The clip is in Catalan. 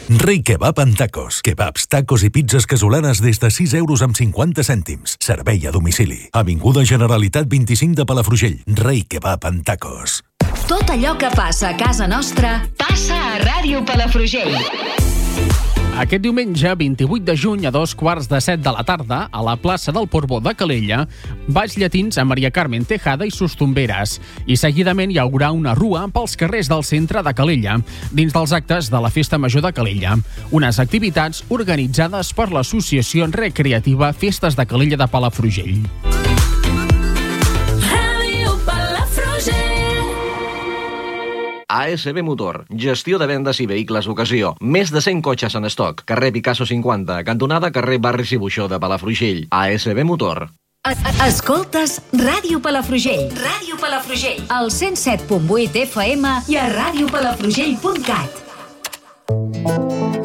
Rei Kebab en tacos. Kebabs, tacos i pizzas casolanes des de 6 euros amb 50 cèntims. Servei a domicili. Avinguda Generalitat 25 de Palafrugell. Rei Kebab en tacos. Tot allò que passa a casa nostra passa a Ràdio Palafrugell. Aquest diumenge, 28 de juny, a 7:15 de la tarda, a la plaça del Portbó de Calella, balls llatins a Maria Carmen Tejada i sus tomberes. I seguidament hi haurà una rua pels carrers del centre de Calella, dins dels actes de la Festa Major de Calella. Unes activitats organitzades per l'associació recreativa Festes de Calella de Palafrugell. ASB Motor, gestió de vendes i vehicles d'ocasió. Més de 100 cotxes en estoc. Carrer Picasso 50, cantonada carrer Barris i Buixó de Palafrugell. ASB Motor. Escoltes Ràdio Palafrugell. Ràdio Palafrugell. Al 107.8 FM i a radiopalafrugell.cat.